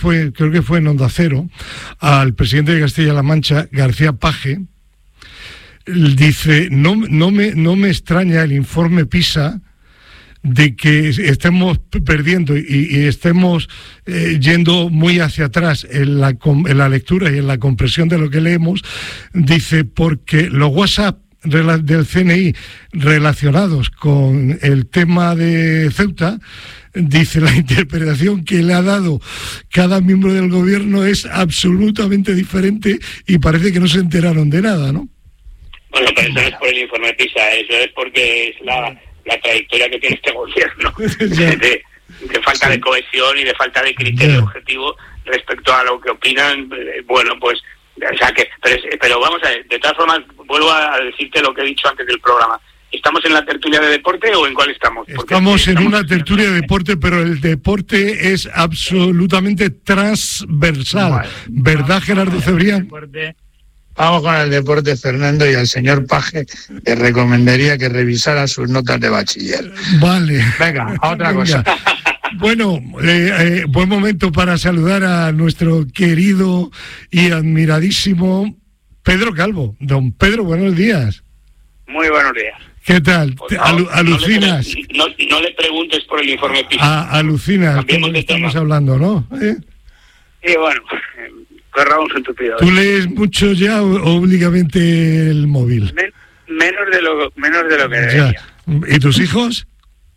creo que fue en Onda Cero, al presidente de Castilla-La Mancha, García Paje, dice, no me extraña el informe PISA de que estemos perdiendo y estemos yendo muy hacia atrás en la lectura y en la comprensión de lo que leemos, dice, porque los WhatsApp del CNI relacionados con el tema de Ceuta, dice, la interpretación que le ha dado cada miembro del gobierno es absolutamente diferente y parece que no se enteraron de nada, ¿no? Bueno, pero eso no es por el informe PISA, eso es porque es la trayectoria que tiene este gobierno de falta de cohesión y de falta de criterio objetivo respecto a lo que opinan. Bueno, pues, o sea que, pero vamos a ver, de todas formas, vuelvo a decirte lo que he dicho antes del programa. ¿Estamos en la tertulia de deporte o en cuál estamos? Estamos en una tertulia de deporte, pero el deporte es absolutamente transversal. Vale. ¿Verdad, Gerardo Cebrián? Vamos con el deporte, Fernando, y al señor Paje le recomendaría que revisara sus notas de bachiller. Vale. Venga, a otra cosa. Bueno, buen momento para saludar a nuestro querido y admiradísimo Pedro Calvo. Don Pedro, buenos días. Muy buenos días. ¿Qué tal? ¿Alucinas? No le preguntes por el informe PISA. Alucinas, como estamos hablando, ¿no? Sí, bueno, corramos un tupido. ¿Tú lees mucho ya o únicamente el móvil? Menos de lo que debería. ¿Y tus hijos?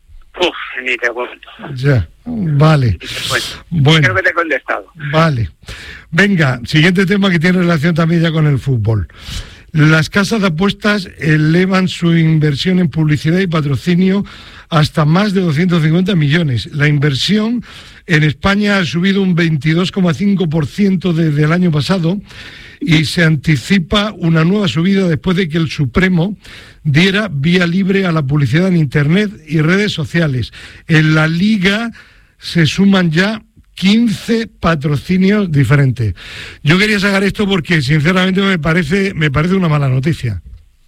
Ni te cuento. Ya, vale. Bueno, creo que te he contestado. Vale. Venga, siguiente tema que tiene relación también ya con el fútbol. Las casas de apuestas elevan su inversión en publicidad y patrocinio hasta más de 250 millones. La inversión en España ha subido un 22,5% desde el año pasado y se anticipa una nueva subida después de que el Supremo diera vía libre a la publicidad en Internet y redes sociales. En la Liga se suman ya 15 patrocinios diferentes. Yo quería sacar esto porque sinceramente me parece una mala noticia.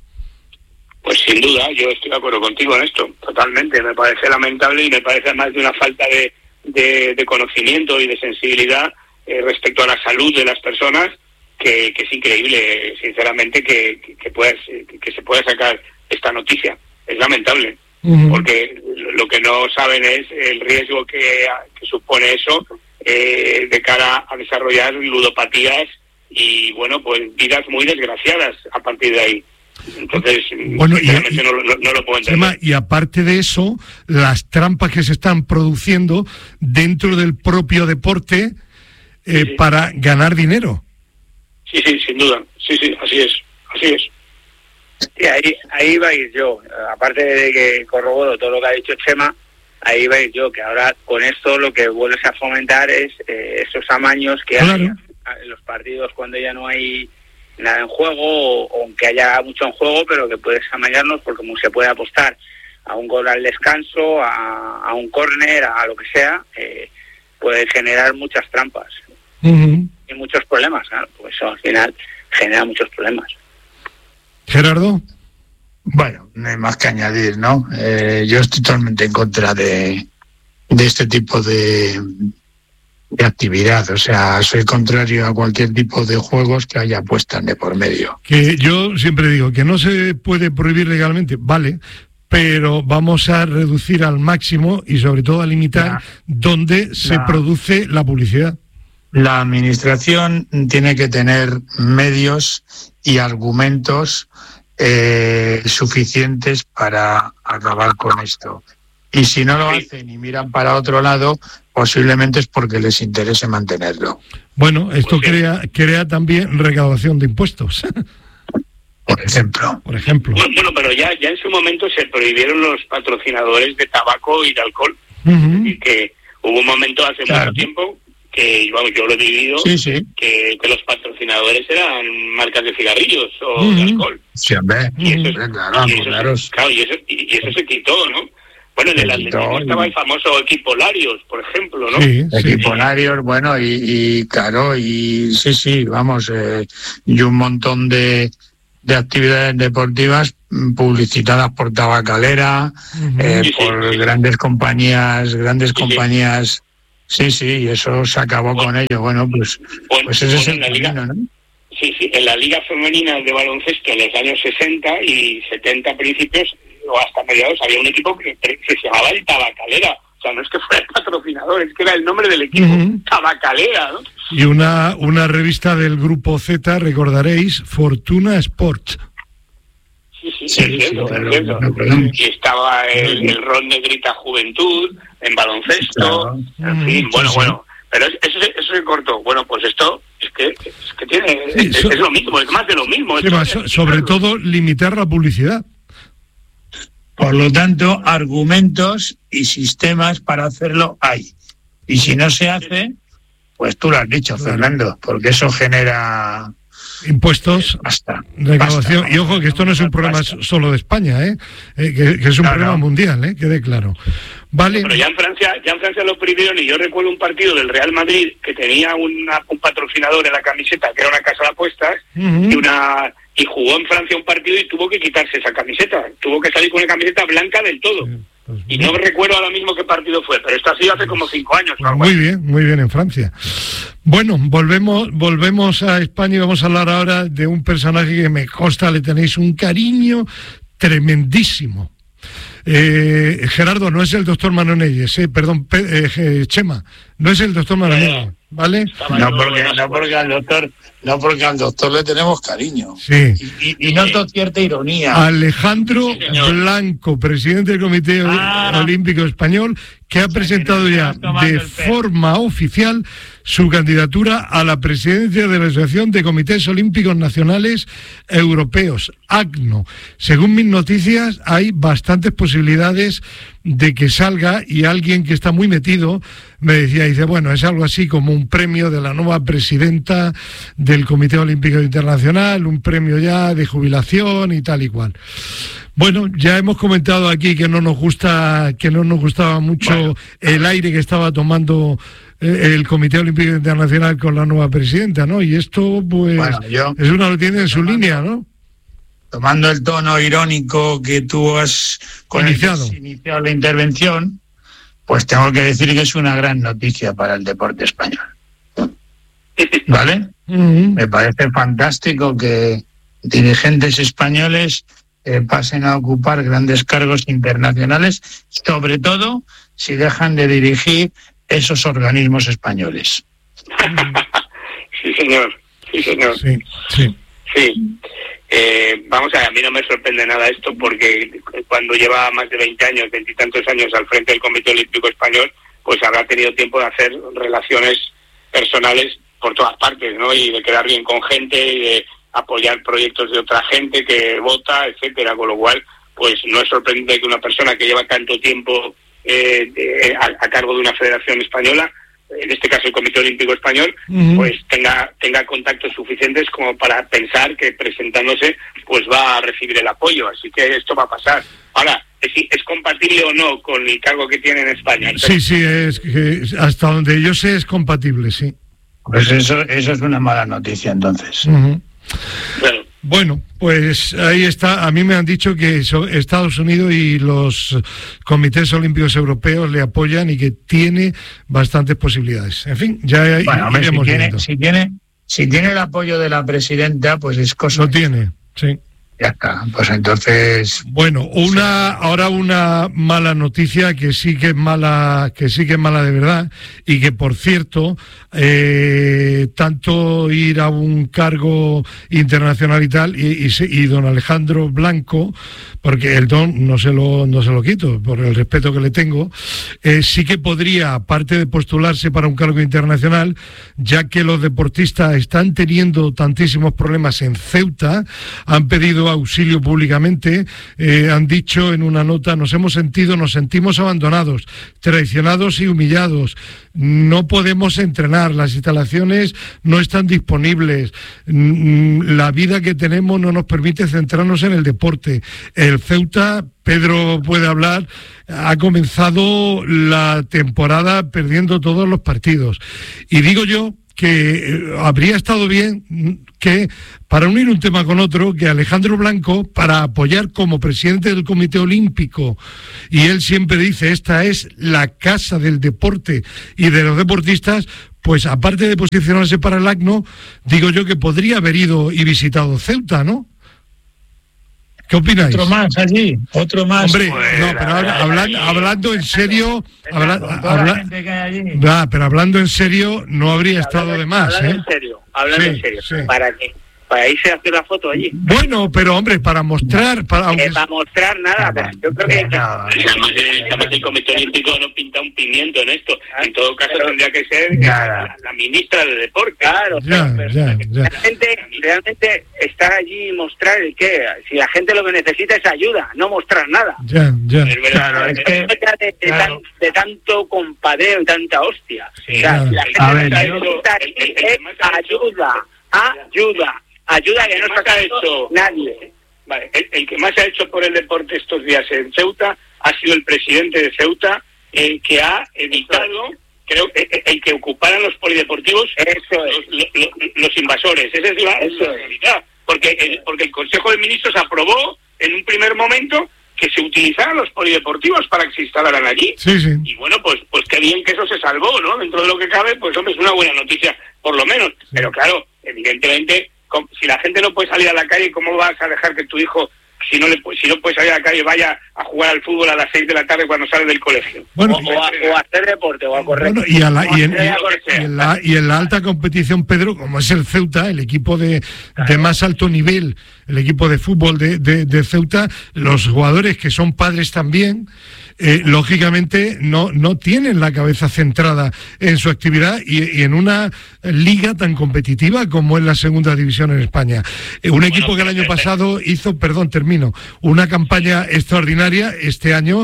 Pues sin duda, yo estoy de acuerdo contigo en esto, totalmente. Me parece lamentable y me parece más de una falta de conocimiento y de sensibilidad respecto a la salud de las personas, que es increíble, sinceramente, que se pueda sacar esta noticia. Es lamentable. Porque lo que no saben es el riesgo que supone eso de cara a desarrollar ludopatías y, bueno, pues vidas muy desgraciadas a partir de ahí. Entonces, bueno, no lo puedo entender. Y aparte de eso, las trampas que se están produciendo dentro del propio deporte para ganar dinero. Sí, sin duda. Sí, así es. Sí, ahí va a ir yo. Aparte de que corroboro todo lo que ha dicho Chema, ahí va a ir yo, que ahora con esto lo que vuelves a fomentar es esos amaños que hay en los partidos cuando ya no hay nada en juego, o aunque haya mucho en juego, pero que puedes amañarnos porque como se puede apostar a un gol al descanso, a un córner, a lo que sea, puede generar muchas trampas y muchos problemas, claro, pues eso al final genera muchos problemas. Gerardo. Bueno, no hay más que añadir, ¿no? Yo estoy totalmente en contra de este tipo de actividad. O sea, soy contrario a cualquier tipo de juegos que haya apuestas de por medio. Que yo siempre digo que no se puede prohibir legalmente, vale, pero vamos a reducir al máximo y sobre todo a limitar dónde se produce la publicidad. La administración tiene que tener medios y argumentos suficientes para acabar con esto. Y si no lo hacen y miran para otro lado, posiblemente es porque les interese mantenerlo. Bueno, esto crea también recaudación de impuestos. Por ejemplo. Bueno, pero ya en su momento se prohibieron los patrocinadores de tabaco y de alcohol. Y que hubo un momento hace mucho tiempo que, vamos, yo lo he vivido, que los patrocinadores eran marcas de cigarrillos o de alcohol. Sí, hombre. Y eso se quitó, ¿no? Bueno, en el atletismo estaba el famoso Equipolarios, por ejemplo, ¿no? Sí. Equipolarios, bueno, y claro, y sí, vamos, y un montón de actividades deportivas publicitadas por Tabacalera, por grandes compañías Sí, y eso se acabó con ello. Bueno, pues ese es el camino, ¿no? Sí, en la Liga Femenina de Baloncesto en los años 60 y 70 principios, o hasta mediados, había un equipo que se llamaba el Tabacalera. O sea, no es que fuera el patrocinador, es que era el nombre del equipo, Tabacalera, ¿no? Y una revista del Grupo Z, recordaréis, Fortuna Sport. Sí, cierto. Y estaba el Ron Negrita Juventud, en baloncesto, en fin, bueno. Pero eso se cortó. Bueno, pues esto es que tiene es lo mismo, es más de lo mismo. Sobre todo limitar la publicidad. Por lo tanto, argumentos y sistemas para hacerlo hay. Y si no se hace, pues tú lo has dicho, Fernando, porque eso genera impuestos, recaudación. Y ojo, que esto no es un problema solo de España, que es un problema mundial, quede claro. Vale. Pero ya en Francia lo prohibieron, y yo recuerdo un partido del Real Madrid que tenía un patrocinador en la camiseta, que era una casa de apuestas, y jugó en Francia un partido y tuvo que quitarse esa camiseta. Tuvo que salir con una camiseta blanca del todo. Pues y no recuerdo ahora mismo qué partido fue, pero esto ha sido hace como 5 años. Pues muy bien en Francia. Bueno, volvemos a España y vamos a hablar ahora de un personaje que me consta le tenéis un cariño tremendísimo. Gerardo, no es el doctor Manonelles, Chema, no es el doctor Manonelles, ¿vale? No porque al doctor le tenemos cariño. Sí. Y noto cierta ironía. Alejandro Blanco, presidente del Comité Olímpico Español, que ha presentado ya de forma oficial su candidatura a la presidencia de la Asociación de Comités Olímpicos Nacionales Europeos, ACNO. Según mis noticias, hay bastantes posibilidades de que salga, y alguien que está muy metido me dice, bueno, es algo así como un premio de la nueva presidenta del Comité Olímpico Internacional, un premio ya de jubilación y tal y cual. Bueno, ya hemos comentado aquí que no nos gustaba mucho el aire que estaba tomando el Comité Olímpico Internacional con la nueva presidenta, ¿no? Y esto, pues, es una noticia en su línea, ¿no? Tomando el tono irónico que tú has iniciado la intervención, pues tengo que decir que es una gran noticia para el deporte español. ¿Vale? Me parece fantástico que dirigentes españoles pasen a ocupar grandes cargos internacionales, sobre todo si dejan de dirigir esos organismos españoles. Sí, señor. Sí. Vamos a ver, a mí no me sorprende nada esto, porque cuando lleva más de 20 y tantos años al frente del Comité Olímpico Español, pues habrá tenido tiempo de hacer relaciones personales por todas partes, ¿no? Y de quedar bien con gente y de apoyar proyectos de otra gente que vota, etcétera, con lo cual, pues no es sorprendente que una persona que lleva tanto tiempo a cargo de una federación española, en este caso el Comité Olímpico Español, pues tenga contactos suficientes como para pensar que presentándose pues va a recibir el apoyo, así que esto va a pasar. Ahora, ¿es compatible o no con el cargo que tiene en España? Sí, es que hasta donde yo sé es compatible, sí. Pues eso es una mala noticia, entonces. Bueno, pues ahí está. A mí me han dicho que Estados Unidos y los comités olímpicos europeos le apoyan y que tiene bastantes posibilidades. En fin, ya iremos viendo. Si tiene el apoyo de la presidenta, pues es cosa. Lo tiene, sí. Ya está, pues entonces. Bueno, ahora una mala noticia que sí que es mala de verdad, y que por cierto, tanto ir a un cargo internacional y tal, y don Alejandro Blanco, porque el don no se lo quito por el respeto que le tengo, sí que podría, aparte de postularse para un cargo internacional, ya que los deportistas están teniendo tantísimos problemas en Ceuta, han pedido auxilio públicamente, han dicho en una nota: nos sentimos abandonados, traicionados y humillados, no podemos entrenar, las instalaciones no están disponibles, la vida que tenemos no nos permite centrarnos en el deporte. El Ceuta, Pedro puede hablar, ha comenzado la temporada perdiendo todos los partidos, y digo yo que habría estado bien que, para unir un tema con otro, que Alejandro Blanco, para apoyar como presidente del Comité Olímpico, y él siempre dice, esta es la casa del deporte y de los deportistas, pues aparte de posicionarse para el ACNO, digo yo que podría haber ido y visitado Ceuta, ¿no? ¿Qué opináis? Otro más allí, otro más. Hombre, no, pero ahora, hablando en serio, pero hablando en serio, no habría estado de más, Hablando en serio. Sí. ¿Para qué? Para irse a hacer la foto allí. Bueno, pero hombre, para mostrar... Para mostrar nada, pero yo creo que... Además, el Comité Olímpico no pinta un pimiento en esto. En todo caso, tendría que ser la ministra de Deporte. Claro, ya. Realmente estar allí y mostrar el qué. Si la gente lo que necesita es ayuda, no mostrar nada. Ya. Claro, es que... de tanto compadreo y tanta hostia. Sí. O sea, la gente A ver, necesita ayuda que no está hecho nadie. Vale, el que más ha hecho por el deporte estos días en Ceuta ha sido el presidente de Ceuta, que ha evitado, creo, el que ocuparan los polideportivos los invasores. Esa es la realidad. Porque el Consejo de Ministros aprobó en un primer momento que se utilizaran los polideportivos para que se instalaran allí. Sí. Y bueno, pues qué bien que eso se salvó, ¿no? Dentro de lo que cabe, pues hombre, es una buena noticia, por lo menos. Sí. Pero claro, evidentemente, si la gente no puede salir a la calle, ¿cómo vas a dejar que tu hijo, si no puede salir a la calle, vaya a jugar al fútbol a las 6 de la tarde cuando sale del colegio? Bueno, o a hacer deporte, o a correr. Bueno, y en la alta competición, Pedro, como es el Ceuta, el equipo de más alto nivel, el equipo de fútbol de Ceuta, los jugadores que son padres también, lógicamente no tienen la cabeza centrada en su actividad y en una liga tan competitiva como es la segunda división en España. Un equipo que el año pasado hizo, una campaña extraordinaria, este año,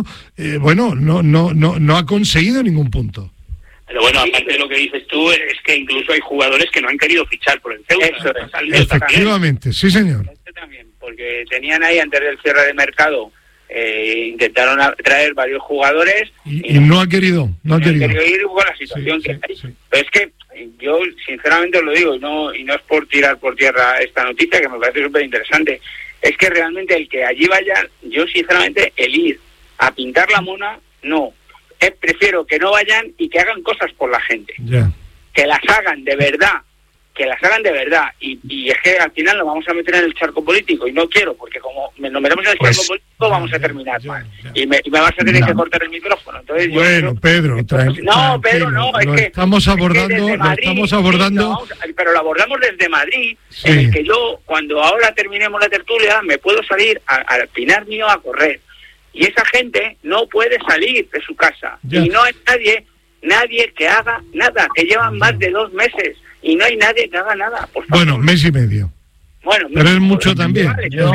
no ha conseguido ningún punto. Pero bueno, aparte de lo que dices tú, es que incluso hay jugadores que no han querido fichar por el Ceuta. Efectivamente, sí señor. También, porque tenían ahí antes del cierre de mercado, intentaron traer varios jugadores y no ha querido ir con la situación que hay. Sí. Pero es que yo sinceramente os lo digo, y no es por tirar por tierra esta noticia, que me parece súper interesante, es que realmente el que allí vaya, yo sinceramente el ir a pintar la mona, no. Prefiero que no vayan y que hagan cosas por la gente. Yeah. Que las hagan de verdad. Y es que al final nos vamos a meter en el charco político y no quiero, porque como nos metemos en el charco político vamos a terminar mal. Y me vas a tener que cortar el micrófono. Entonces, Pedro, no, Pedro, no, es que estamos abordando. Pero lo abordamos desde Madrid, en el que yo, cuando ahora terminemos la tertulia, me puedo salir al pinar mío a correr. Y esa gente no puede salir de su casa. Y no hay nadie que haga nada, que llevan más de 2 meses. Y no hay nadie que haga nada, por favor. Bueno, mes y medio. Bueno, pero es mucho también.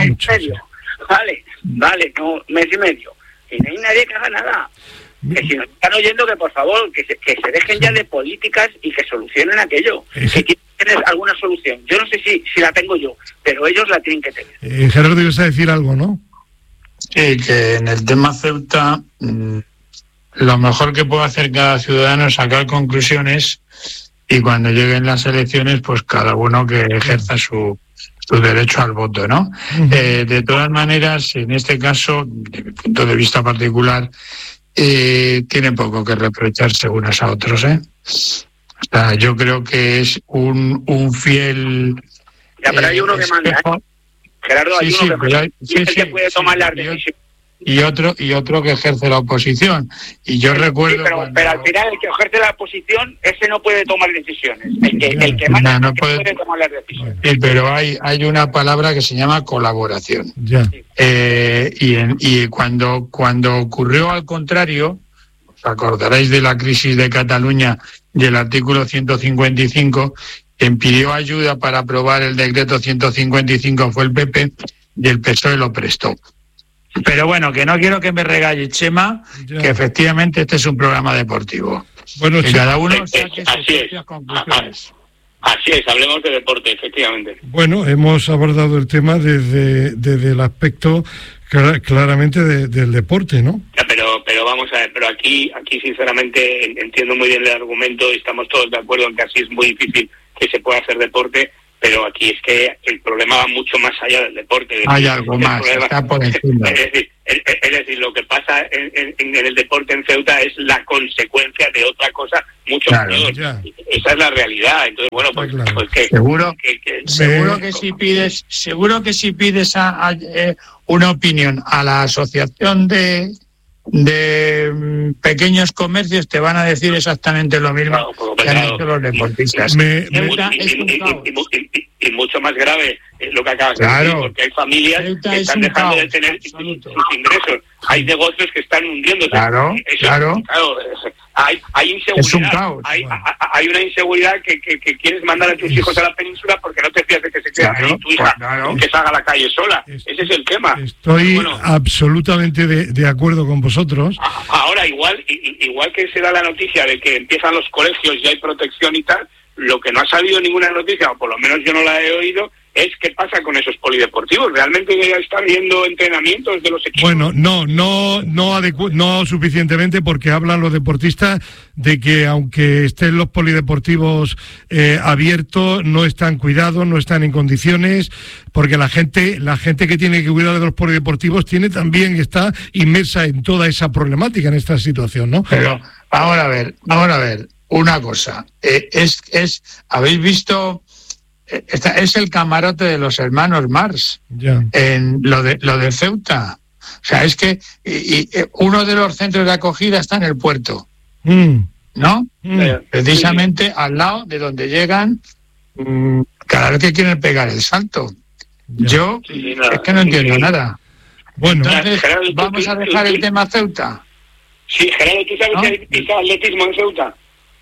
Vale, no, mes y medio. Y no hay nadie que haga nada. Que si nos están oyendo, que por favor, que se dejen ya de políticas y que solucionen aquello. Que tienen alguna solución. Yo no sé si la tengo yo, pero ellos la tienen que tener. Gerardo, ibas a decir algo, ¿no? Sí, que en el tema Ceuta, lo mejor que puede hacer cada ciudadano es sacar conclusiones. Y cuando lleguen las elecciones, pues cada uno que ejerza su derecho al voto, ¿no? De todas maneras, en este caso, de mi punto de vista particular, tienen poco que reprocharse unos a otros, ¿eh? O sea, yo creo que es un fiel... Ya, pero hay uno que manda, ¿eh? Gerardo, hay uno que manda. Y es el que puede tomar las decisiones. Y otro que ejerce la oposición. Y yo recuerdo... pero al final el que ejerce la oposición, ese no puede tomar decisiones. El que manda no puede tomar las decisiones. Sí, pero hay una palabra que se llama colaboración. Ya. Y cuando ocurrió al contrario, os acordaréis de la crisis de Cataluña y el artículo 155, quien pidió ayuda para aprobar el decreto 155 fue el PP y el PSOE lo prestó. Pero bueno, que no quiero que me regalle Chema, que efectivamente este es un programa deportivo. Bueno, que cada uno saque sus propias conclusiones. Así es, hablemos de deporte, efectivamente. Bueno, hemos abordado el tema desde el aspecto claramente del deporte, ¿no? Ya, pero Pero vamos a ver, pero aquí sinceramente entiendo muy bien el argumento y estamos todos de acuerdo en que así es muy difícil que se pueda hacer deporte, pero aquí es que el problema va mucho más allá del deporte. Hay algo más, está por encima. Es decir, lo que pasa en el deporte en Ceuta es la consecuencia de otra cosa mucho peor. Esa es la realidad. Entonces, bueno, pues que seguro que si pides una opinión a la asociación de pequeños comercios, te van a decir exactamente lo mismo que han dicho los deportistas. Y mucho más grave lo que acabas de decir, porque hay familias que están dejando de tener sus ingresos. Hay negocios que están hundiéndose. Claro. Hay inseguridad. Es un caos. Hay una inseguridad que quieres mandar a tus hijos a la península porque no te fías de que se quede ahí tu hija, que salga a la calle sola. Ese es el tema. Estoy absolutamente de acuerdo con vosotros. Ahora, igual que se da la noticia de que empiezan los colegios y hay protección y tal, lo que no ha salido ninguna noticia, o por lo menos yo no la he oído, es qué pasa con esos polideportivos. ¿Realmente ya están viendo entrenamientos de los equipos? Bueno, no suficientemente, porque hablan los deportistas de que aunque estén los polideportivos abiertos, no están cuidados, no están en condiciones, porque la gente que tiene que cuidar de los polideportivos está inmersa en toda esa problemática, en esta situación, ¿no? Pero ahora a ver una cosa, habéis visto, es el camarote de los hermanos Marx, en lo de Ceuta. O sea, es que uno de los centros de acogida está en el puerto, ¿no? Precisamente al lado de donde llegan cada vez que quieren pegar el salto. Yo es que no entiendo nada. Bueno, entonces, ¿vamos a dejar el tema Ceuta? Sí, Gerardo, ¿tú sabes que hay pista de atletismo en Ceuta?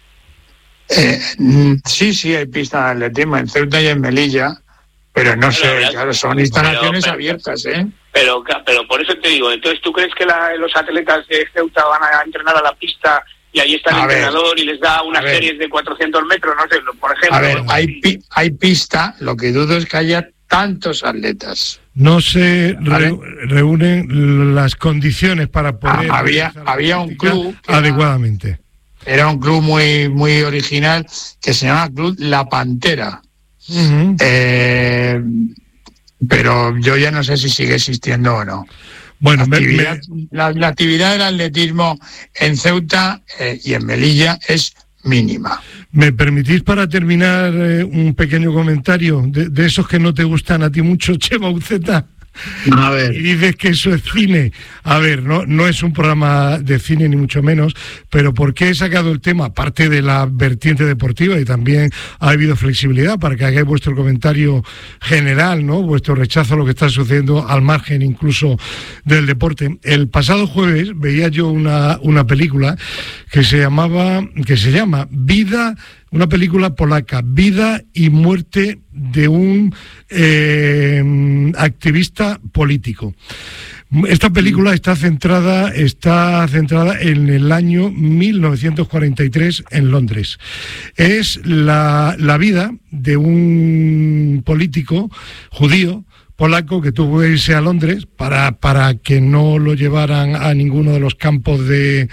Sí, hay pista de atletismo en Ceuta y en Melilla, pero no sé, claro, son instalaciones abiertas, Pero por eso te digo, entonces, ¿tú crees que los atletas de Ceuta van a entrenar a la pista y ahí está el entrenador y les da unas series de 400 metros? No sé, por ejemplo. A ver, hay pista, lo que dudo es que haya tantos atletas. No se reúnen las condiciones para poder... Había un club adecuadamente. Era un club muy, muy original que se llama Club La Pantera. Pero yo ya no sé si sigue existiendo o no. Bueno, la actividad del atletismo en Ceuta y en Melilla es mínima. ¿Me permitís, para terminar, un pequeño comentario de esos que no te gustan a ti mucho, Chema Uceta? A ver. Y dices que eso es cine. A ver, no es un programa de cine ni mucho menos, pero ¿por qué he sacado el tema? Aparte de la vertiente deportiva, y también ha habido flexibilidad para que hagáis vuestro comentario general, ¿no? Vuestro rechazo a lo que está sucediendo al margen incluso del deporte. El pasado jueves veía yo una película que se llama Vida, una película polaca, Vida y muerte de un activista político. Esta película está centrada en el año 1943 en Londres. Es la vida de un político judío polaco que tuvo que irse a Londres para que no lo llevaran a ninguno de los campos de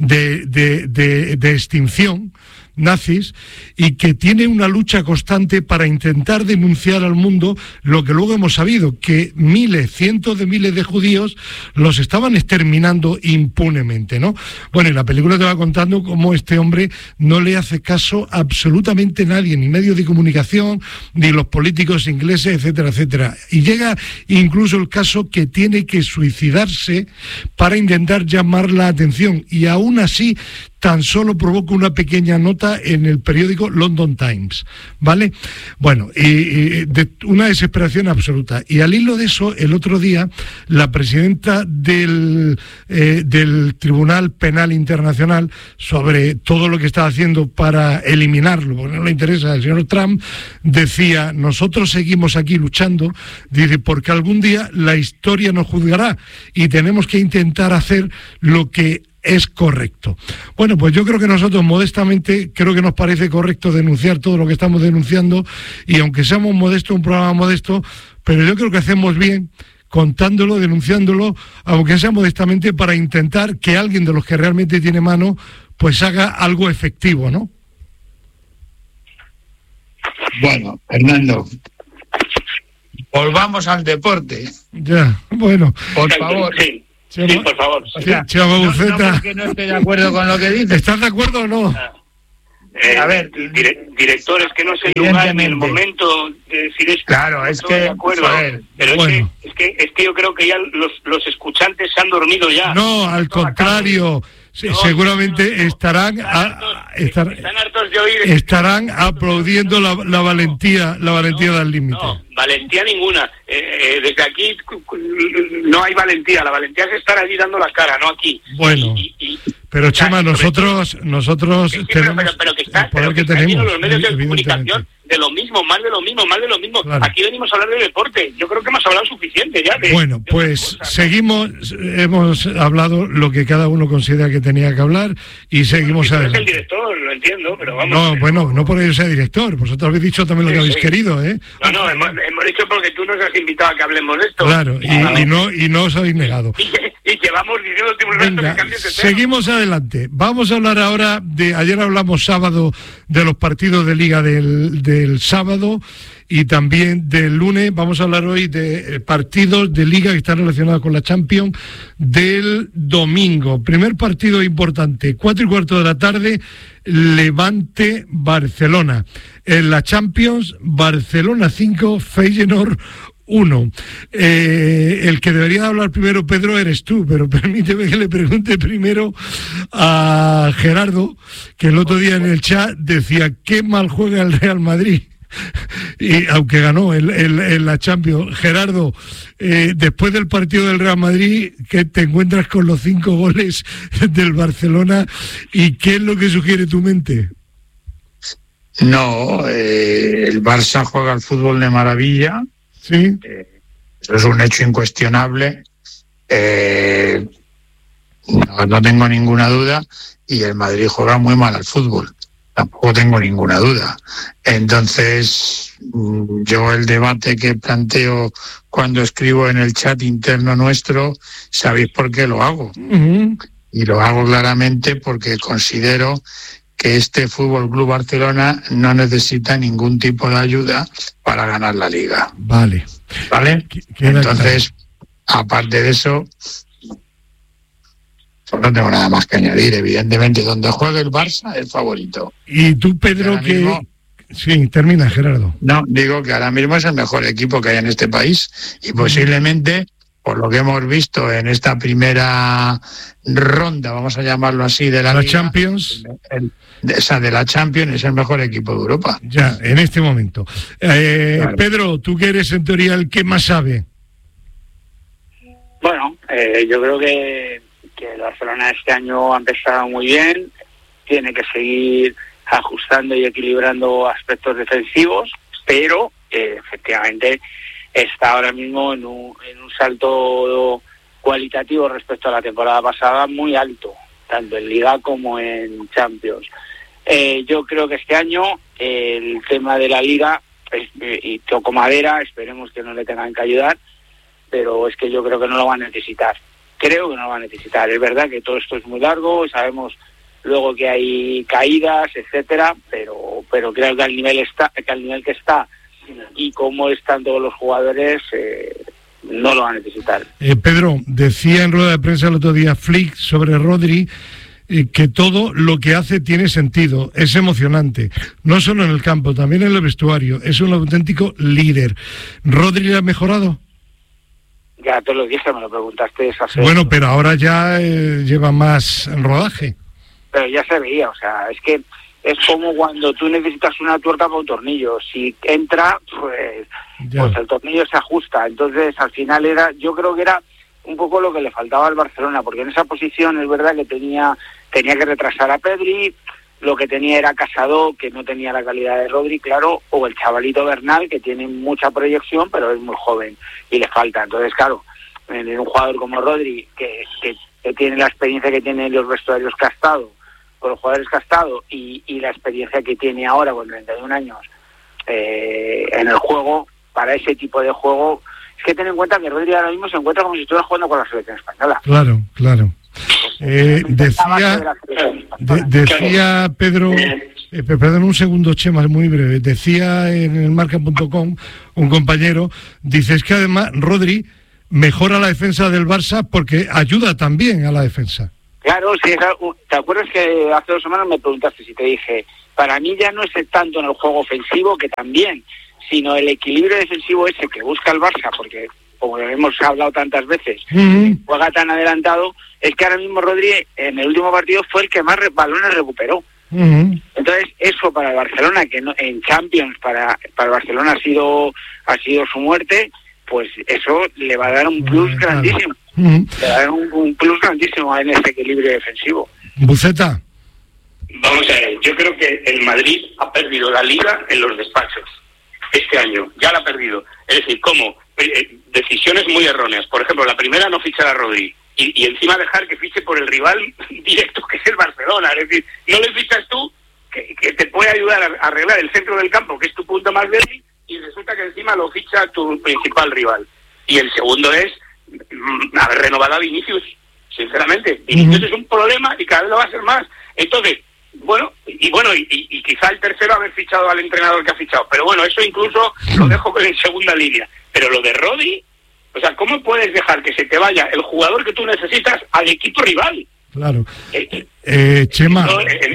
extinción nazis, y que tiene una lucha constante para intentar denunciar al mundo lo que luego hemos sabido, que cientos de miles de judíos los estaban exterminando impunemente, ¿no? Bueno, y la película te va contando cómo este hombre no le hace caso absolutamente nadie, ni medios de comunicación, ni los políticos ingleses, etcétera, etcétera. Y llega incluso el caso que tiene que suicidarse para intentar llamar la atención, y aún así tan solo provoca una pequeña nota en el periódico London Times, ¿vale? Bueno, y de una desesperación absoluta. Y al hilo de eso, el otro día, la presidenta del Tribunal Penal Internacional, sobre todo lo que está haciendo para eliminarlo, porque no le interesa al señor Trump, decía: nosotros seguimos aquí luchando, dice, porque algún día la historia nos juzgará y tenemos que intentar hacer lo que es correcto. Bueno, pues yo creo que nosotros modestamente, creo que nos parece correcto denunciar todo lo que estamos denunciando, y aunque seamos modestos, un programa modesto, pero yo creo que hacemos bien contándolo, denunciándolo, aunque sea modestamente, para intentar que alguien de los que realmente tiene mano pues haga algo efectivo, ¿no? Bueno, Fernando, volvamos al deporte. Ya, bueno. Por favor. Sí, sí, por favor. O sea, Chema Buceta. no porque no estoy de acuerdo con lo que dices. ¿Estás de acuerdo o no? A ver, directores, que no es el lugar ni el momento de decir esto. Claro, es que, de acuerdo, joder, pero bueno. es que yo creo que ya los escuchantes se han dormido ya. No, al contrario. Sí, No, seguramente no. estarán Están hartos de oír. estarán aplaudiendo la valentía del límite. No, valentía ninguna. Desde aquí no hay valentía. La valentía es estar allí dando la cara, no aquí. Bueno, pero Chema, nosotros sí, tenemos pero que está, el poder que están tenemos, los medios de evidentemente. comunicación de lo mismo, más de lo mismo. Claro. Aquí venimos a hablar de deporte. Yo creo que hemos hablado suficiente ya. Bueno, pues seguimos, hemos hablado lo que cada uno considera que tenía que hablar y seguimos adelante. Es el director, lo entiendo, pero vamos. No, bueno, no por ello sea director, vosotros habéis dicho también lo que habéis querido, ¿eh? No, hemos dicho porque tú nos has invitado a que hablemos de esto. Claro, y no os habéis negado. Y llevamos diciendo último rato Venga, que cambies de tema. seguimos adelante. Vamos a hablar ahora ayer hablamos sábado de los partidos de Liga del sábado y también del lunes. Vamos a hablar hoy de partidos de Liga que están relacionados con la Champions del domingo. Primer partido importante, 4:15 de la tarde, Levante-Barcelona. En la Champions, Barcelona 5, Feyenoord 1. El que debería hablar primero, Pedro, eres tú, pero permíteme que le pregunte primero a Gerardo, que el otro día en el chat decía qué mal juega el Real Madrid. Y aunque ganó en la Champions. Gerardo, después del partido del Real Madrid, ¿qué te encuentras con los 5 goles del Barcelona y qué es lo que sugiere tu mente? No, el Barça juega al fútbol de maravilla. Sí. Eso es un hecho incuestionable. No tengo ninguna duda. Y el Madrid juega muy mal al fútbol. Tampoco tengo ninguna duda. Entonces, yo el debate que planteo cuando escribo en el chat interno nuestro, sabéis por qué lo hago. Uh-huh. Y lo hago claramente porque considero que este Fútbol Club Barcelona no necesita ningún tipo de ayuda para ganar la Liga. Vale. Entonces, aparte de eso, no tengo nada más que añadir. Evidentemente, donde juegue el Barça, el favorito. Y tú, Pedro, que... Mismo... Sí, termina, Gerardo. No, digo que ahora mismo es el mejor equipo que hay en este país y posiblemente, por lo que hemos visto en esta primera ronda, vamos a llamarlo así, de la Liga, Champions... de la Champions, es el mejor equipo de Europa. Ya, en este momento. Claro. Pedro, tú que eres en teoría el que más sabe. Bueno, yo creo que el Barcelona este año ha empezado muy bien, tiene que seguir ajustando y equilibrando aspectos defensivos, pero efectivamente está ahora mismo en un salto cualitativo respecto a la temporada pasada muy alto, tanto en Liga como en Champions. Yo creo que este año el tema de la Liga, y toco madera, esperemos que no le tengan que ayudar, pero es que yo creo que no lo va a necesitar. Creo que no lo va a necesitar. Es verdad que todo esto es muy largo, sabemos luego que hay caídas, etcétera, pero creo que al nivel que está y cómo están todos los jugadores, no lo va a necesitar. Pedro, decía en rueda de prensa el otro día Flick sobre Rodri que todo lo que hace tiene sentido, es emocionante, no solo en el campo, también en el vestuario, es un auténtico líder. ¿Rodri ha mejorado? Ya te lo dije, me lo preguntaste hace... Bueno, pero ahora ya lleva más en rodaje. Pero ya se veía, o sea, es que es como cuando tú necesitas una tuerca para un tornillo. Si entra, pues el tornillo se ajusta. Entonces, al final yo creo que era un poco lo que le faltaba al Barcelona, porque en esa posición es verdad que tenía que retrasar a Pedri, lo que tenía era Casado, que no tenía la calidad de Rodri, claro, o el chavalito Bernal, que tiene mucha proyección, pero es muy joven y le falta. Entonces, claro, en un jugador como Rodri, que tiene la experiencia que tiene en los vestuarios que ha estado, con los jugadores que ha estado, y la experiencia que tiene ahora con 31 años en el juego, para ese tipo de juego que ten en cuenta que Rodri ahora mismo se encuentra como si estuviera jugando con la selección española. Claro. Decía Pedro, perdón un segundo, Chema, muy breve, decía en el marca.com un compañero, dice, es que además Rodri mejora la defensa del Barça porque ayuda también a la defensa. Claro, sí, ¿te acuerdas que hace 2 semanas me preguntaste si te dije, para mí ya no es tanto en el juego ofensivo, que también, sino el equilibrio defensivo ese que busca el Barça, porque como hemos hablado tantas veces, juega tan adelantado, es que ahora mismo Rodri en el último partido fue el que más balones recuperó. Entonces eso para el Barcelona, que no, en Champions para el Barcelona ha sido su muerte, pues eso le va a dar un plus grandísimo. Le va a dar un plus grandísimo en ese equilibrio defensivo. Buceta. Vamos a ver, yo creo que el Madrid ha perdido la Liga en los despachos este año, ya la ha perdido. Es decir, ¿cómo? Decisiones muy erróneas. Por ejemplo, la primera, no fichar a Rodri y encima dejar que fiche por el rival directo, que es el Barcelona. Es decir, no le fichas tú, que te puede ayudar a arreglar el centro del campo, que es tu punto más débil, y resulta que encima lo ficha tu principal rival. Y el segundo es haber renovado a Vinicius, sinceramente. Vinicius es un problema y cada vez lo va a ser más. Entonces, y quizá el tercero haber fichado al entrenador que ha fichado. Pero bueno, eso incluso lo dejo en segunda línea. Pero lo de Rodri, o sea, ¿cómo puedes dejar que se te vaya el jugador que tú necesitas al equipo rival? Claro. Chema.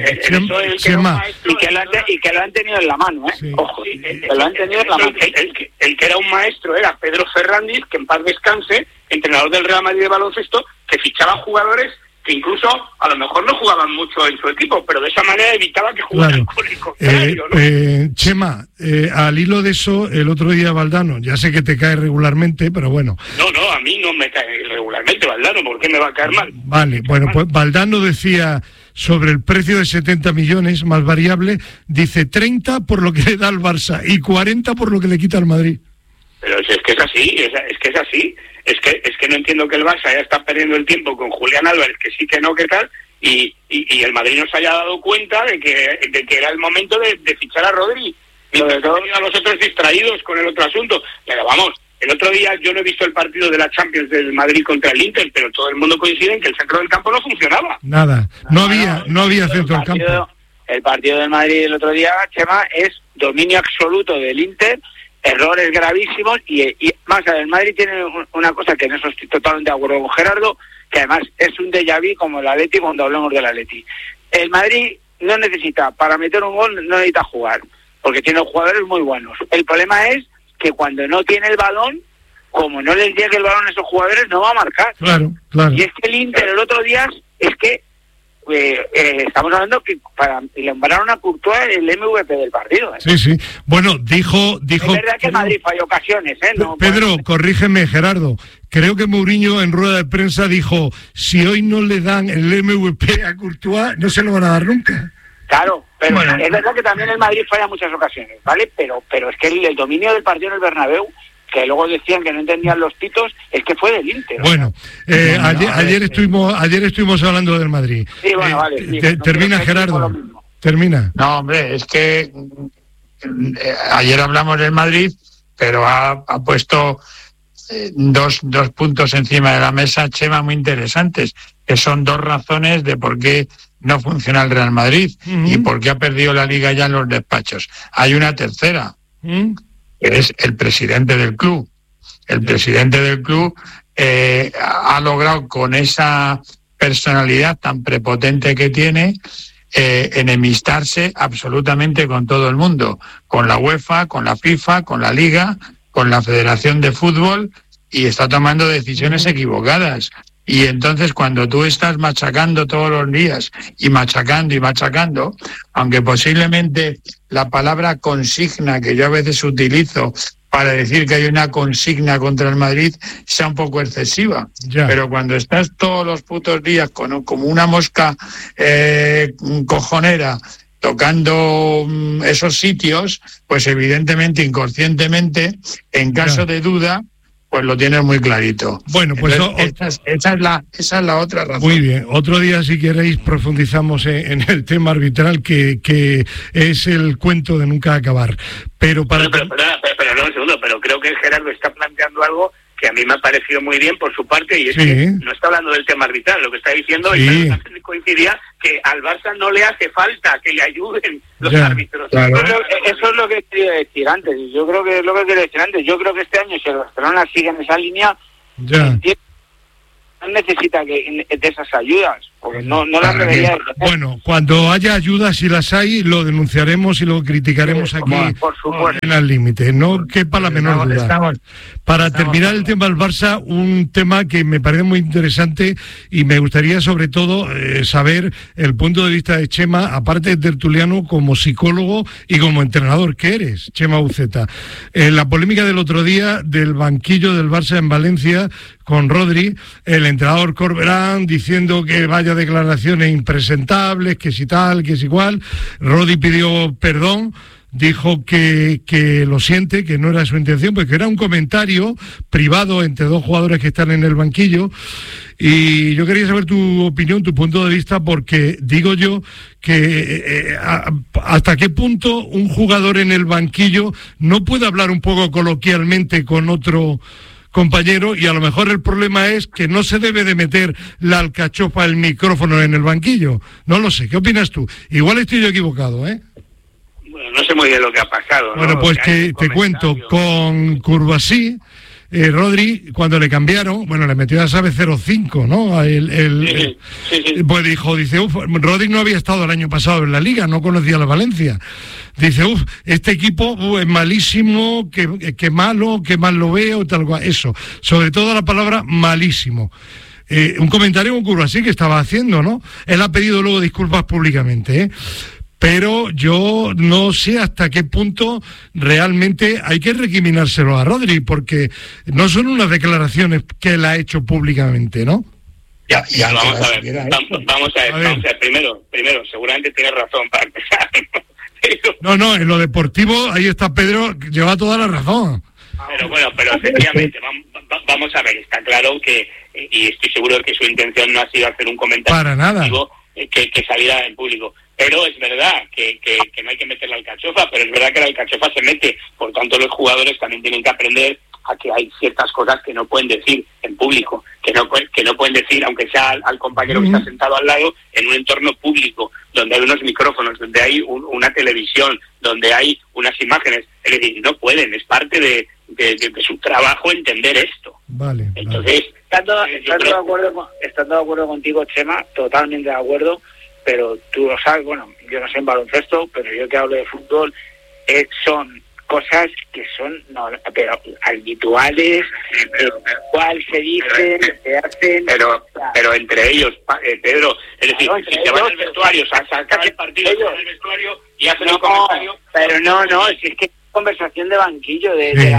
Chema. Y que lo han tenido en la mano, ¿eh? Sí. Ojo, que lo han tenido en la mano. El que era un maestro era Pedro Fernández, que en paz descanse, entrenador del Real Madrid de baloncesto, que fichaba jugadores que incluso a lo mejor no jugaban mucho en su equipo, pero de esa manera evitaba que jugaran con el contrario, ¿no? Chema, al hilo de eso, el otro día Valdano, ya sé que te cae regularmente, pero bueno. No, a mí no me cae regularmente Valdano, ¿por qué me va a caer mal? Vale, bueno, pues Valdano decía sobre el precio de 70 millones más variable, dice 30 por lo que le da al Barça y 40 por lo que le quita al Madrid. Pero es que es así, es así. Es que no entiendo que el Barça ya está perdiendo el tiempo con Julián Álvarez, que sí que no, que tal, y el Madrid no se haya dado cuenta de que era el momento de fichar a Rodri. Mientras han tenido a los otros distraídos con el otro asunto. Pero vamos, el otro día yo no he visto el partido de la Champions del Madrid contra el Inter, pero todo el mundo coincide en que el centro del campo no funcionaba. Nada, no había centro del campo. El partido del Madrid el otro día, Chema, es dominio absoluto del Inter, errores gravísimos y más allá, el Madrid tiene una cosa que en eso estoy totalmente de acuerdo con Gerardo, que además es un déjà vu como el Atleti cuando hablamos del Atleti. El Madrid no necesita, para meter un gol, no necesita jugar, porque tiene jugadores muy buenos. El problema es que cuando no tiene el balón, como no les llegue el balón a esos jugadores, no va a marcar. Claro. Y es que el Inter el otro día, es que estamos hablando que para nombraron a Courtois el MVP del partido. Sí. Bueno, dijo. Es verdad que Madrid falló ocasiones, ¿no? Pedro, corrígeme, Gerardo. Creo que Mourinho en rueda de prensa dijo: si hoy no le dan el MVP a Courtois, no se lo van a dar nunca. Claro, pero es verdad que también el Madrid falla muchas ocasiones, ¿vale? Pero es que el dominio del partido en el Bernabéu, que luego decían que no entendían los pitos, es que fue del Inter. Bueno, ayer estuvimos hablando del Madrid. Sí, bueno, vale. Sí, termina, Gerardo. Termina. No, hombre, es que ayer hablamos del Madrid, pero ha puesto dos puntos encima de la mesa, Chema, muy interesantes, que son 2 razones de por qué no funciona el Real Madrid y por qué ha perdido la Liga ya en los despachos. Hay una tercera, que es el presidente del club. El presidente del club ha logrado, con esa personalidad tan prepotente que tiene, enemistarse absolutamente con todo el mundo, con la UEFA, con la FIFA, con la Liga, con la Federación de Fútbol, y está tomando decisiones equivocadas. Y entonces, cuando tú estás machacando todos los días y machacando, aunque posiblemente la palabra consigna, que yo a veces utilizo para decir que hay una consigna contra el Madrid, sea un poco excesiva. Ya. Pero cuando estás todos los putos días como una mosca cojonera tocando esos sitios, pues evidentemente, inconscientemente, en caso de duda, pues lo tienes muy clarito. Bueno, pues entonces, esa es la otra razón. Muy bien. Otro día, si queréis, profundizamos en el tema arbitral, que es el cuento de nunca acabar. Pero para... Pero no, un segundo, pero creo que Gerardo está planteando algo que a mí me ha parecido muy bien por su parte, y es que no está hablando del tema arbitral, lo que está diciendo es que coincidía que al Barça no le hace falta que le ayuden los árbitros. Claro. Eso es lo que quería decir antes, y yo creo que es lo que quería decir antes. Yo creo que este año, si el Barcelona sigue en esa línea, no necesita de esas ayudas, porque no las debería de tener. Bueno, cuando haya ayudas, y las hay, lo denunciaremos y lo criticaremos aquí por supuesto, en el límite, no quepa la menor duda. Para terminar el tema del Barça, un tema que me parece muy interesante, y me gustaría sobre todo saber el punto de vista de Chema, aparte de tertuliano, como psicólogo y como entrenador que eres, Chema Uceta. La polémica del otro día del banquillo del Barça en Valencia con Rodri, el entrenador Corberán diciendo que vaya declaraciones impresentables, que si tal, que si igual. Rodri pidió perdón, dijo que lo siente, que no era su intención, porque era un comentario privado entre dos jugadores que están en el banquillo. Y yo quería saber tu opinión, tu punto de vista, porque digo yo que hasta qué punto un jugador en el banquillo no puede hablar un poco coloquialmente con otro compañero, y a lo mejor el problema es que no se debe de meter la alcachofa, el micrófono en el banquillo. No lo sé, ¿qué opinas tú? Igual estoy yo equivocado, ¿eh? Bueno, no sé muy bien lo que ha pasado, ¿no? Bueno, pues que te cuento, con Curvasí, Rodri, cuando le cambiaron, bueno, le metió, ya sabes, 0-5, ¿no? Sí. Pues dice, Rodri no había estado el año pasado en la Liga, no conocía la Valencia. Dice, este equipo es malísimo, que malo, que mal lo veo, tal cual. Eso, sobre todo la palabra malísimo. Un comentario con Curvasí que estaba haciendo, ¿no? Él ha pedido luego disculpas públicamente, ¿eh? Pero yo no sé hasta qué punto realmente hay que recriminárselo a Rodri, porque no son unas declaraciones que él ha hecho públicamente, ¿no? Vamos a ver. Primero, seguramente tienes razón para empezar. No, en lo deportivo, ahí está Pedro, lleva toda la razón. Pero efectivamente, vamos a ver, está claro que, y estoy seguro de que su intención no ha sido hacer un comentario para nada que saliera en público. Pero es verdad que no hay que meter la alcachofa, pero es verdad que la alcachofa se mete. Por tanto, los jugadores también tienen que aprender a que hay ciertas cosas que no pueden decir en público, que no pueden decir, aunque sea al compañero que está sentado al lado, en un entorno público, donde hay unos micrófonos, donde hay una televisión, donde hay unas imágenes. Es decir, no pueden, es parte de su trabajo entender esto. Vale. Entonces, estando de acuerdo contigo, Chema, totalmente de acuerdo. Pero tú lo sabes, bueno, yo no sé en baloncesto, pero yo que hablo de fútbol, son cosas que son pero habituales, cuál se dicen, se hacen. Pero entre ellos, Pedro, es decir, si se van al vestuario, sacan el partido en el vestuario y hacen un comentario. Pero no, si es que conversación de banquillo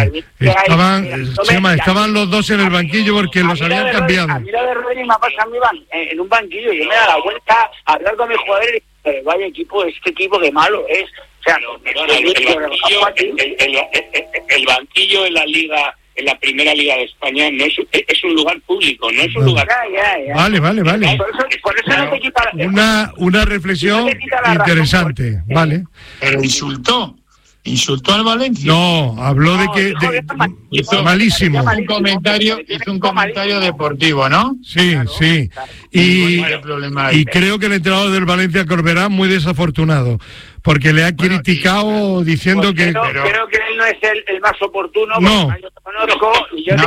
estaban los dos en el banquillo porque los habían cambiado. A mí la de Rodri me pasa en un banquillo, yo me da la vuelta a hablar con mis jugadores y vaya equipo, este equipo que malo es. O sea, el banquillo en la liga, en la primera liga de España, no es un lugar público, no es un lugar. Ya. Vale. Por eso no te quita una reflexión interesante, vale. Pero insultó al Valencia. No, habló de que hizo malísimo. Hizo un comentario deportivo, ¿no? Sí. Y creo que el entrenador del Valencia, Corberán, muy desafortunado, porque le ha criticado diciendo que... Creo que él no es el más oportuno, no. Yo lo conozco y yo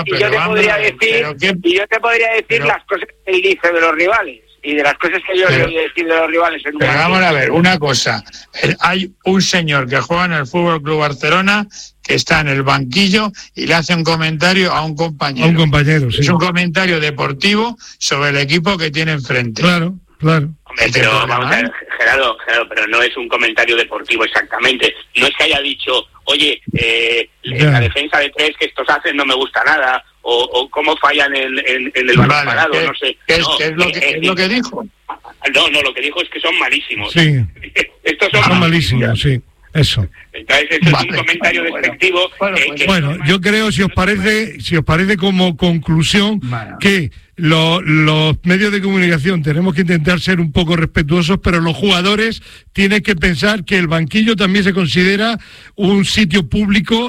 te podría decir las cosas que él dice de los rivales. Y de las cosas que yo le voy a decir de los rivales en un pero vamos a ver, una cosa. Hay un señor que juega en el Fútbol Club Barcelona que está en el banquillo y le hace un comentario a un compañero. A un compañero, sí. Es un comentario deportivo sobre el equipo que tiene enfrente. Claro. Hombre, pero vamos a ver, Gerardo, pero no es un comentario deportivo exactamente. No es que haya dicho, oye, la defensa de tres que estos hacen no me gusta nada, o cómo fallan en el balón parado, no sé. ¿Qué es lo que dijo? No, lo que dijo es que son malísimos. Sí. Estos son malísimos, sí. Eso. Entonces, eso es un comentario despectivo. Bueno, yo creo, si os parece como conclusión, que los medios de comunicación tenemos que intentar ser un poco respetuosos, pero los jugadores tienen que pensar que el banquillo también se considera un sitio público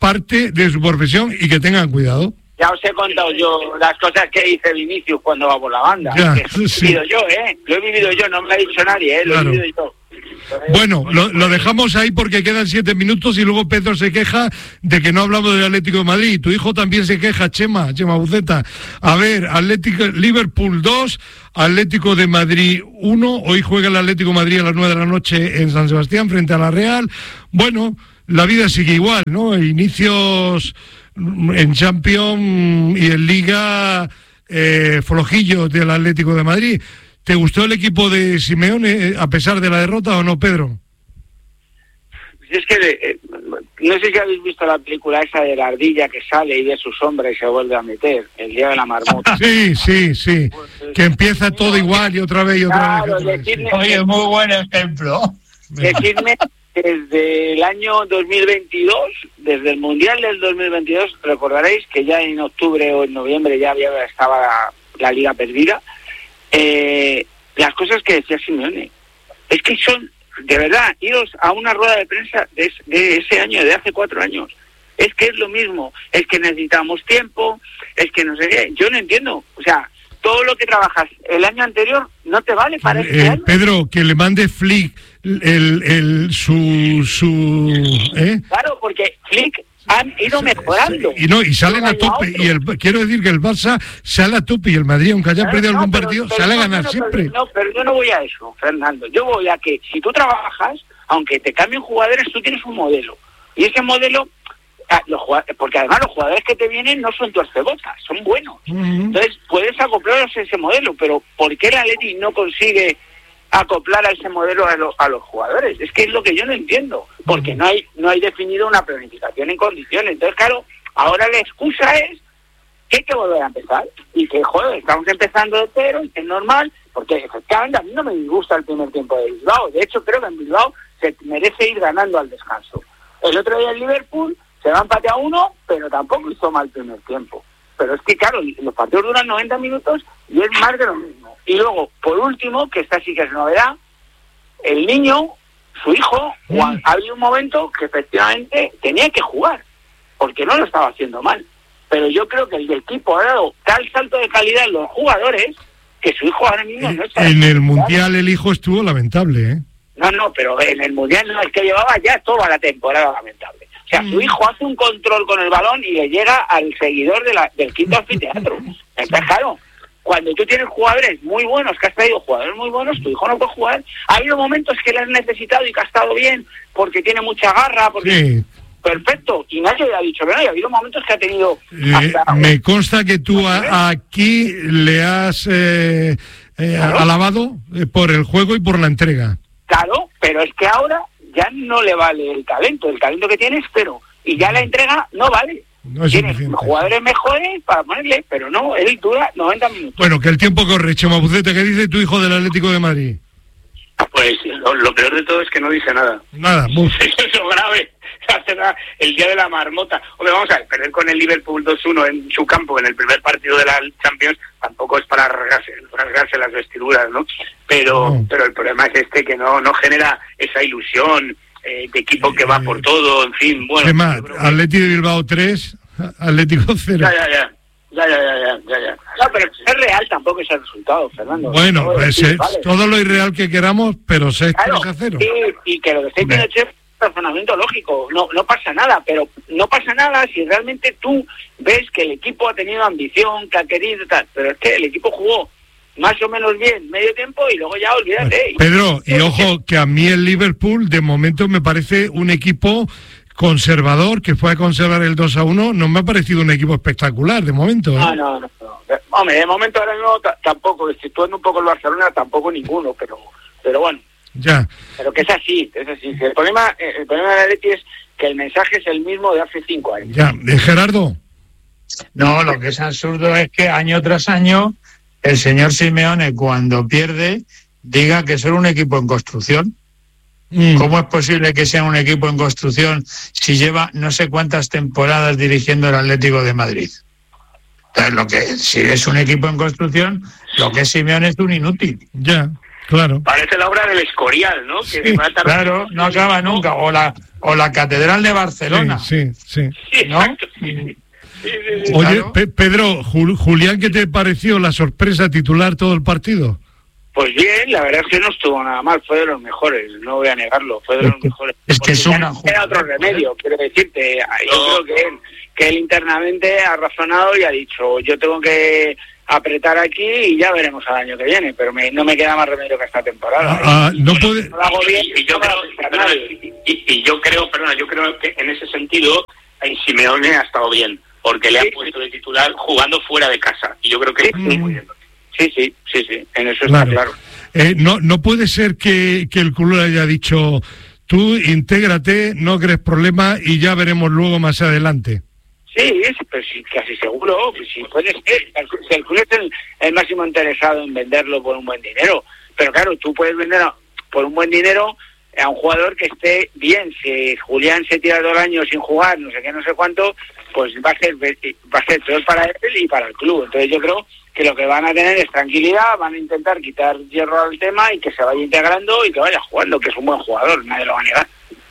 parte de su profesión y que tengan cuidado. Ya os he contado yo las cosas que dice Vinicius cuando va por la banda. Ya, lo he vivido yo, Lo he vivido yo, no me lo ha dicho nadie, Lo claro. he vivido yo. Bueno, lo dejamos ahí porque quedan 7 minutos y luego Pedro se queja de que no hablamos del Atlético de Madrid. Tu hijo también se queja, Chema Buceta. A ver, Liverpool 2, Atlético de Madrid 1. Hoy juega el Atlético de Madrid a las 9 de la noche en San Sebastián frente a la Real. Bueno, la vida sigue igual, ¿no? Inicios en Champions y en Liga flojillos del Atlético de Madrid. ¿Te gustó el equipo de Simeone a pesar de la derrota o no, Pedro? Es que no sé si habéis visto la película esa de la ardilla que sale y ve su sombra y se vuelve a meter, el día de la marmota. Sí. Que empieza todo igual y otra vez y otra vez. Oye, muy buen ejemplo. Decirme, desde el año 2022, desde el Mundial del 2022, recordaréis que ya en octubre o en noviembre ya estaba la liga perdida. Las cosas que decía Simeone es que son, de verdad, iros a una rueda de prensa de ese año, de hace 4 años, es que es lo mismo, es que necesitamos tiempo, es que no sé qué, yo no entiendo, o sea, todo lo que trabajas el año anterior no te vale para este año. Pedro, que le mande Flick Claro, porque Flick han ido mejorando. Y salen a tope. Quiero decir que el Barça sale a tope y el Madrid, aunque haya perdido algún partido, sale a ganar siempre. Pero yo no voy a eso, Fernando. Yo voy a que si tú trabajas, aunque te cambien jugadores, tú tienes un modelo. Y ese modelo, porque además los jugadores que te vienen no son tuercebotas, son buenos. Entonces puedes acoplarlos a ese modelo, pero ¿por qué el Atleti no consigue acoplar a ese modelo a los jugadores? Es que es lo que yo no entiendo, porque no hay definido una planificación en condiciones. Entonces, claro, ahora la excusa es que hay que volver a empezar y que, joder, estamos empezando de cero y que es normal, porque efectivamente a mí no me disgusta el primer tiempo de Bilbao. De hecho, creo que en Bilbao se merece ir ganando al descanso. El otro día el Liverpool se va a empate a 1, pero tampoco hizo mal el primer tiempo. Pero es que, claro, los partidos duran 90 minutos y es más de lo mismo. Y luego, por último, que esta sí que es novedad, el niño, su hijo, Juan, ha habido un momento que efectivamente tenía que jugar, porque no lo estaba haciendo mal. Pero yo creo que el equipo ha dado tal salto de calidad en los jugadores que su hijo ahora mismo no está... En el Mundial el hijo estuvo lamentable, ¿eh? No, pero en el Mundial no, es que llevaba ya toda la temporada lamentable. O sea, su hijo hace un control con el balón y le llega al seguidor del quinto anfiteatro. Entonces, claro, cuando tú tienes jugadores muy buenos, que has traído jugadores muy buenos, tu hijo no puede jugar. Ha habido momentos que le has necesitado y que ha estado bien, porque tiene mucha garra, porque... Sí. Perfecto, y nadie le ha dicho, pero no, ha habido momentos que ha tenido... me consta que tú aquí le has alabado por el juego y por la entrega. Claro, pero es que ahora ya no le vale el talento que tienes, pero y ya la entrega no vale. No es tienes suficiente. Jugadores mejores para ponerle, pero no, él dura 90 minutos. Bueno, que el tiempo corre. Chema Buceta, ¿qué dice tu hijo del Atlético de Madrid? Pues lo peor de todo es que no dice nada. Nada, Eso es lo grave. El día de la marmota. Hombre, vamos a ver, perder con el Liverpool 2-1 en su campo en el primer partido de la Champions tampoco es para rasgarse las vestiduras, ¿no? Pero el problema es que no genera esa ilusión de equipo que va por todo, en fin, bueno. Chema, Atleti de Bilbao 3, Atlético 0. Ya. No, pero es real tampoco ese resultado, Fernando. Bueno, pues vale. todo lo irreal que queramos, pero 6-3-0. Sí, y que lo que estáis diciendo es razonamiento lógico, no pasa nada, pero no pasa nada si realmente tú ves que el equipo ha tenido ambición, que ha querido tal, pero es que el equipo jugó más o menos bien medio tiempo y luego ya olvídate. Pedro, y ojo, que a mí el Liverpool de momento me parece un equipo conservador, que fue a conservar el 2-1, no me ha parecido un equipo espectacular de momento, ¿eh? No. Hombre, de momento ahora mismo tampoco, situando un poco el Barcelona, tampoco ninguno, pero bueno. Ya. Pero que es así. El problema de la Leti es que el mensaje es el mismo de hace 5 años. Ya, Gerardo. No, lo que es absurdo es que año tras año el señor Simeone, cuando pierde, diga que es un equipo en construcción. ¿Cómo es posible que sea un equipo en construcción si lleva no sé cuántas temporadas dirigiendo el Atlético de Madrid? Entonces, si es un equipo en construcción, lo que es Simeone es un inútil. Ya. Claro. Parece la obra del Escorial, ¿no? Que claro, no acaba nunca. O la Catedral de Barcelona. Sí. ¿No? Sí. Oye, claro. Pedro, Julián, ¿qué te pareció la sorpresa titular todo el partido? Pues bien, la verdad es que no estuvo nada mal, fue de los mejores, no voy a negarlo, fue de los mejores. Es que es una... Era otro remedio, quiero decirte, yo creo que él internamente ha razonado y ha dicho, yo tengo que apretar aquí y ya veremos al año que viene, pero no me queda más remedio que esta temporada. No puede... Lo hago bien y yo creo que en ese sentido Simeone ha estado bien, porque le ha puesto de titular jugando fuera de casa, y yo creo que está muy bien. Sí, en eso está claro. No puede ser que el club haya dicho, tú intégrate, no crees problema y ya veremos luego más adelante. Sí, pues casi seguro, pues sí puede ser. El club es el máximo interesado en venderlo por un buen dinero, pero claro, tú puedes vender por un buen dinero a un jugador que esté bien. Si Julián se tira 2 años sin jugar, no sé qué, no sé cuánto, pues va a ser peor para él y para el club. Entonces yo creo que lo que van a tener es tranquilidad, van a intentar quitar hierro al tema y que se vaya integrando y que vaya jugando, que es un buen jugador, nadie lo va a negar.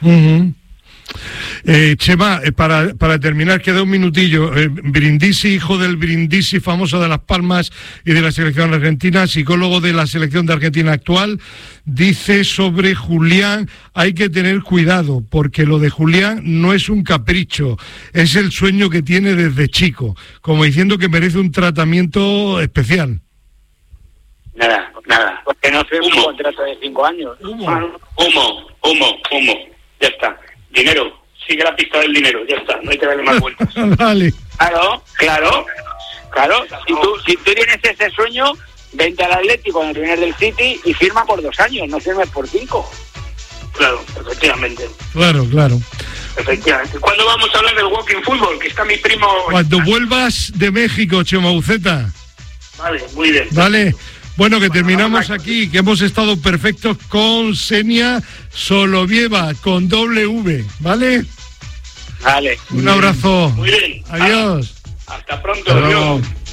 Chema, para terminar, queda un minutillo. Brindisi, hijo del Brindisi famoso de Las Palmas y de la selección argentina, psicólogo de la selección de Argentina actual, dice sobre Julián, hay que tener cuidado, porque lo de Julián no es un capricho, es el sueño que tiene desde chico, como diciendo que merece un tratamiento especial. Nada, porque no firme un contrato de 5 años. Humo, ya está. Dinero, sigue la pista del dinero, ya está, no hay que darle más vueltas. Vale. Claro. Si tú tienes ese sueño, vente al Atlético en el primer del City y firma por 2 años, no firmes por 5. Claro, efectivamente. Claro. Efectivamente. ¿Cuándo vamos a hablar del walking football? Que está mi primo... Cuando vuelvas de México, Chema Uceta. Vale, muy bien. Vale. Bueno, que terminamos aquí, que hemos estado perfectos con Xenia Solovieva, con W, ¿vale? Vale. Un abrazo. Muy bien. Adiós. Hasta pronto. Adiós.